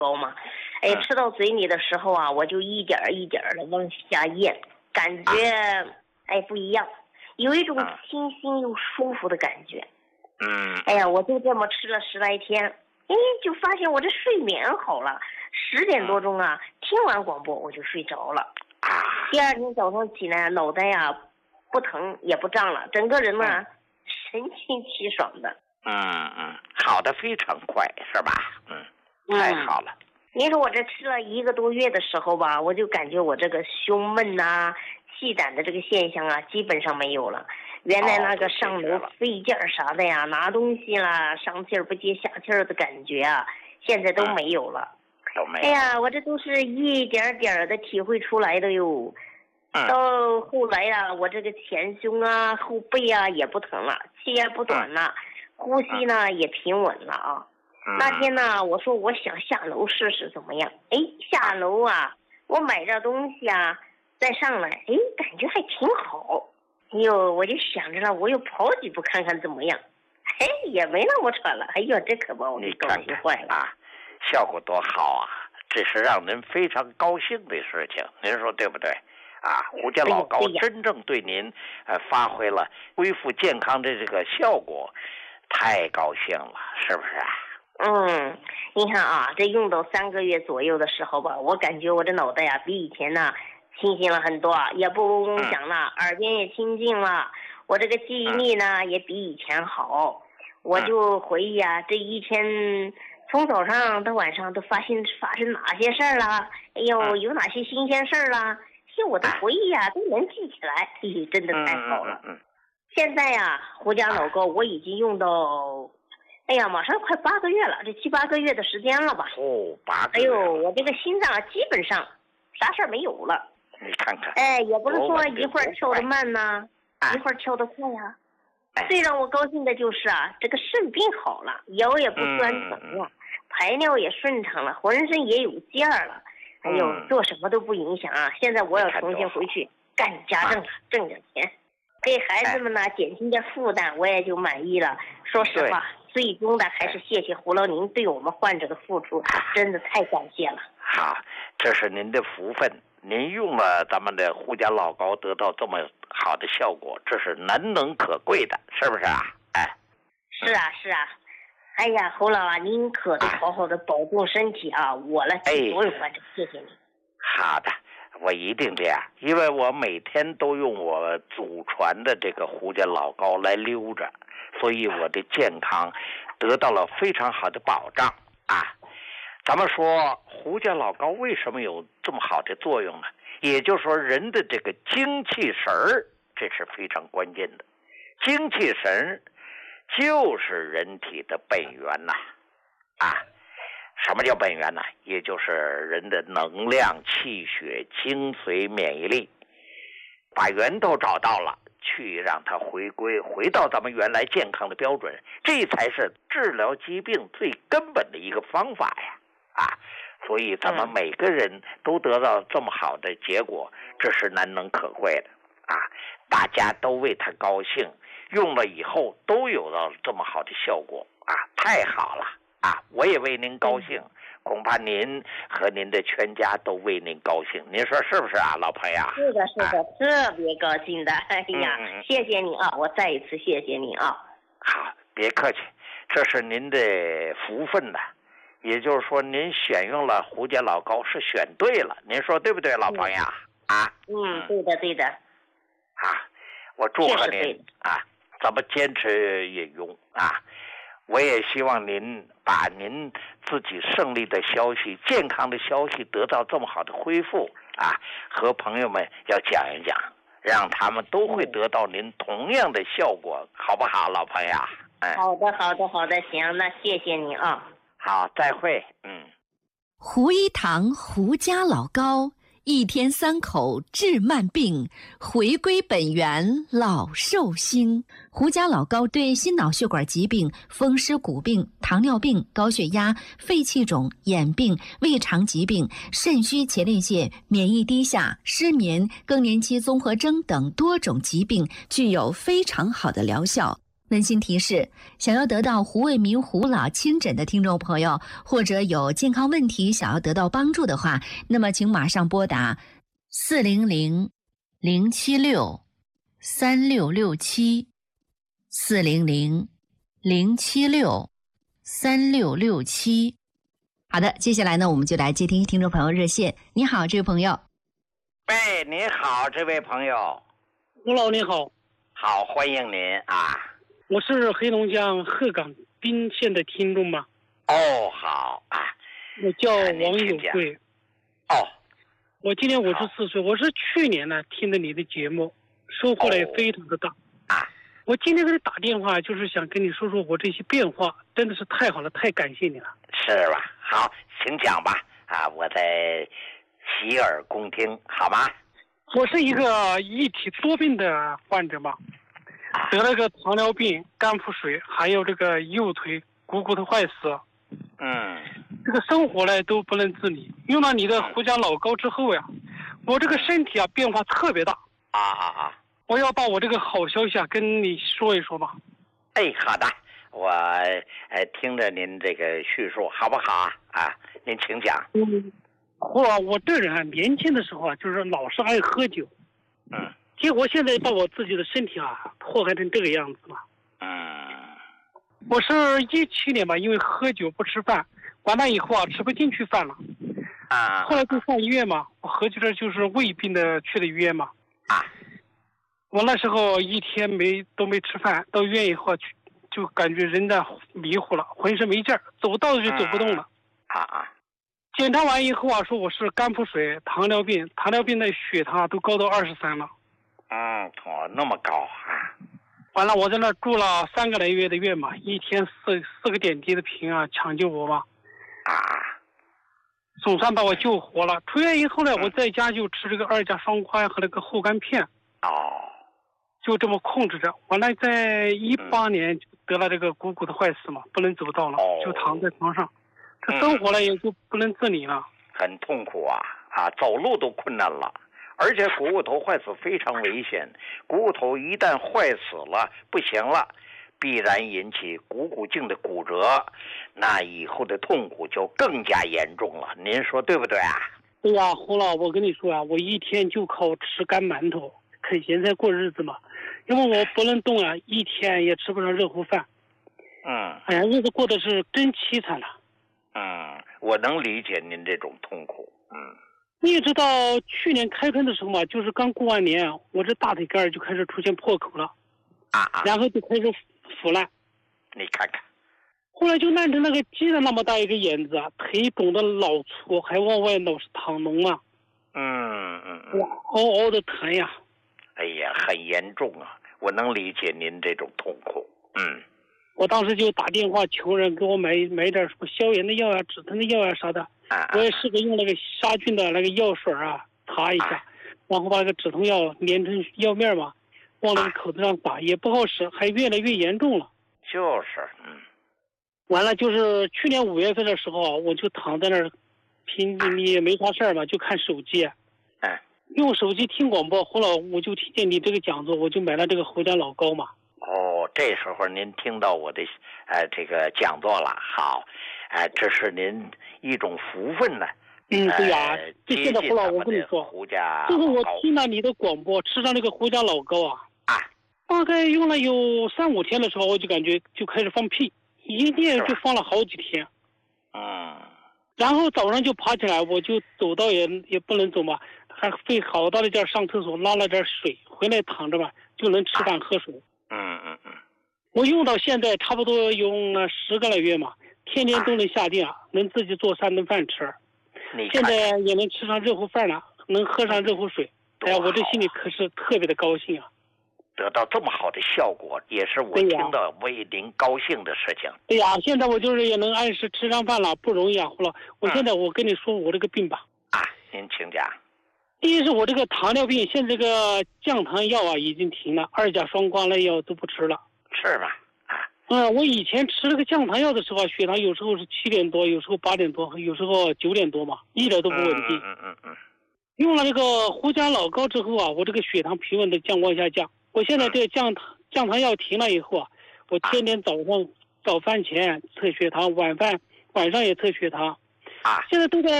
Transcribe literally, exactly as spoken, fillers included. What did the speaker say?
膏嘛，哎，吃到嘴里的时候啊，我就一点一点的往下咽，感觉哎不一样，有一种清新又舒服的感觉。 嗯， 哎呀，我就这么吃了十来天，哎，就发现我这睡眠好了。十点多钟啊，听完广播我就睡着了。第二天早上起来，脑袋呀、啊、不疼也不胀了，整个人呢、嗯、神清气爽的。 嗯嗯，好的非常快，是吧？嗯，太好了。 您说我这吃了一个多月的时候吧，我就感觉我这个胸闷呐、啊、气短的这个现象啊，基本上没有了。原来那个上楼费劲儿啥的呀，拿东西啦，上气儿不接下气儿的感觉啊，现在都没有了。 嗯都没有。 哎呀，我这都是一点点的体会出来的哟。 嗯、 到后来呀、啊，我这个前胸啊、后背啊也不疼了，气也不短了，嗯、呼吸呢、嗯、也平稳了啊。 嗯、 那天呢，我说我想下楼试试怎么样？哎，下楼啊，我买点东西啊，再上来，哎，感觉还挺好。哎呦，我就想着了，我又跑几步看看怎么样？哎，也没那么喘了。哎呦，这可把我给高兴坏了啊！效果多好啊！这是让人非常高兴的事情，您说对不对？啊，胡家老高真正对您呃发挥了恢复健康的这个效果，太高兴了，是不是啊？ 嗯，你看啊，这用到三个月左右的时候吧，我感觉我这脑袋呀、啊、比以前呢清醒了很多，也不嗡嗡响了，嗯、耳边也清净了，我这个记忆力呢、嗯、也比以前好。我就回忆啊，嗯、这一天从早上到晚上都发现发生哪些事儿了？哎呦，有哪些新鲜事儿了？听我的回忆啊，都能记起来，嘿嘿，真的太好了。 嗯嗯嗯、 现在呀、啊，胡家老高我已经用到，哎呀，马上快八个月了，这七八个月的时间了吧？ 哦，八个月。 哎呦，我这个心脏基本上啥事儿没有了。 你看看。 哎，也不是说一会儿跳得慢呐、啊，一会儿跳得快呀、啊。最让我高兴的就是啊，这个肾病好了，腰也不酸疼了，嗯、排尿也顺畅了，浑身也有劲儿了。哎呦，嗯、做什么都不影响啊！现在我要重新回去干家政了，挣点钱，给孩子们呢减轻点负担，我也就满意了。说实话，最终的还是谢谢胡老您对我们患者的付出，真的太感谢了。 好，这是您的福分，您用了咱们的胡家老高得到这么好的效果，这是难能可贵的，是不是啊？哎， 是啊，是啊。哎呀，侯老啊，您可得好好的保重身体啊！我来替所有患者，谢谢你。 好的，我一定这样，因为我每天都用我祖传的这个胡家老高来溜着，所以我的健康得到了非常好的保障啊。咱们说胡家老高为什么有这么好的作用呢？也就是说，人的这个精气神儿，这是非常关键的。精气神就是人体的本源呐，啊，什么叫本源呢？也就是人的能量、气血、精髓、免疫力，把源头找到了，去让它回归，回到咱们原来健康的标准，这才是治疗疾病最根本的一个方法呀，啊，所以咱们每个人都得到这么好的结果，这是难能可贵的啊！大家都为他高兴。用了以后都有了这么好的效果啊，太好了啊！我也为您高兴，恐怕您和您的全家都为您高兴，您说是不是啊，老朋友？ 是的，是的，啊、特别高兴的。哎呀，嗯、谢谢你啊！我再一次谢谢你啊！ 好，别客气，这是您的福分呐。也就是说，您选用了胡家老高是选对了，您说对不对，老朋友？ 嗯、啊？嗯，对的，对的。 啊，我祝贺您啊！咱们坚持饮用啊！我也希望您把您自己胜利的消息、健康的消息得到这么好的恢复啊，和朋友们要讲一讲，让他们都会得到您同样的效果，好不好，老朋友？ 嗯，好的，好的，好的，行，那谢谢你啊。 好，再会。嗯， 胡一堂胡家老高。一天三口治慢病，回归本源老寿星。胡家老高对心脑血管疾病、风湿骨病、糖尿病、高血压、肺气肿、眼病、胃肠疾病、肾虚前列腺、免疫低下、失眠、更年期综合征等多种疾病具有非常好的疗效。 温馨提示：想要得到胡卫民胡老亲诊的听众朋友，或者有健康问题想要得到帮助的话，那么请马上拨打四零零零七六三六六七四零零零七六三六六七。好的，接下来呢，我们就来接听听众朋友热线。你好，这位朋友。 喂，你好，这位朋友。 胡老你好。 好，欢迎您啊。 我是黑龙江鹤岗宾县的听众嘛。 哦，好啊。 我叫王有贵。 哦。 我今年五十四岁，我是去年呢听的你的节目，收获了也非常的大。 哦、啊。 我今天给你打电话，就是想跟你说说我这些变化，真的是太好了，太感谢你了。 是吧？好，请讲吧。啊，我在洗耳恭听，好吗？ 我是一个一体多病的患者嘛。得了个糖尿病、肝腹水，还有这个右腿股骨头坏死。 嗯， 这个生活呢都不能自理。用了你的胡椒老膏之后呀，我这个身体啊变化特别大。 啊啊啊！ 我要把我这个好消息啊跟你说一说吧。 哎，好的，我呃听着您这个叙述，好不好啊？啊，您请讲。 嗯，我我这人啊，年轻的时候啊，就是老是爱喝酒。 嗯。 结果现在把我自己的身体啊祸害成这个样子了。 嗯， 我是一七年吧，因为喝酒不吃饭，完了以后啊吃不进去饭了。 啊。 后来就上医院嘛，我合计着就是胃病的去的医院嘛。 啊。 我那时候一天没都没吃饭，到医院以后去就感觉人呢迷糊了，浑身没劲儿，走道就走不动了。 啊啊。 检查完以后啊，说我是肝腹水、糖尿病，糖尿病的血糖都高到二十三了。 嗯，哦，那么高啊！ 完了，我在那住了三个来月的院嘛，一天四四个点滴的瓶啊，抢救我嘛。 啊！ 总算把我救活了。出院以后呢，我在家就吃这个二甲双胍和那个厚肝片。 哦。 就这么控制着。完了，在一八年得了这个股骨头坏死嘛，不能走道了， 哦、 就躺在床上，这生活了也就不能自理了。嗯、 很痛苦啊啊，走路都困难了。而且股骨头坏死非常危险，股骨头一旦坏死了不行了，必然引起股骨颈的骨折，那以后的痛苦就更加严重了。您说对不对啊？ 对呀，胡老，我跟你说啊，我一天就靠吃干馒头、啃咸菜过日子嘛，因为我不能动啊，一天也吃不上热乎饭。 嗯。 哎呀，日子过得是真凄惨了。 嗯，我能理解您这种痛苦。嗯。 一直到去年开春的时候嘛，就是刚过完年，我这大腿根就开始出现破口了， 啊啊， 然后就开始腐烂。 你看看， 后来就烂成那个鸡蛋那么大一个眼子啊，腿肿得老粗，还往外老是淌脓啊。 嗯嗯嗯， 哇，嗷嗷的疼呀。 哎呀，很严重啊，我能理解您这种痛苦。嗯。 我当时就打电话求人给我买买点什么消炎的药啊、止疼的药啊啥的。我也试着用那个杀菌的那个药水啊擦一下，啊、然后把那个止痛药粘成药面嘛，往那个口子上打，啊、也不好使，还越来越严重了。 就是，嗯。 完了，就是去年五月份的时候，我就躺在那儿，平你也没啥事儿嘛，就看手机。 嗯、啊。 用手机听广播，后来我就听见你这个讲座，我就买了这个胡椒老膏嘛。 哦，这时候您听到我的呃这个讲座了，好，哎、呃，这是您一种福分呢。 嗯，对呀、啊，这现在胡老，我跟你说， 胡家就是我听了你的广播，吃上这个胡椒老膏啊， 啊， 大概用了有三五天的时候，我就感觉就开始放屁，一念就放了好几天。 嗯。 然后早上就爬起来，我就走道也也不能走嘛，还费好大的劲上厕所拉了点水，回来躺着吧就能吃饭喝水。 嗯嗯嗯， 我用到现在差不多用了十个来月嘛，天天都能下地啊，能自己做三顿饭吃。现在也能吃上热乎饭了，能喝上热乎水。哎呀，我这心里可是特别的高兴啊！ 得到这么好的效果，也是我听到为您高兴的事情。 对呀，现在我就是也能按时吃上饭了，不容易啊，胡老。我现在我跟你说我这个病吧。 啊，您请讲。 第一是我这个糖尿病，现在这个降糖药啊已经停了，二甲双胍类药都不吃了。 是吧？啊。 嗯，我以前吃这个降糖药的时候，血糖有时候是七点多，有时候八点多，有时候九点多嘛，一点都不稳定。 嗯嗯嗯。 用了这个胡椒老膏之后啊，我这个血糖平稳的降往下降。我现在这个降糖降糖药停了以后啊， 我天天早上早饭前测血糖，晚饭晚上也测血糖。 啊， 现在都在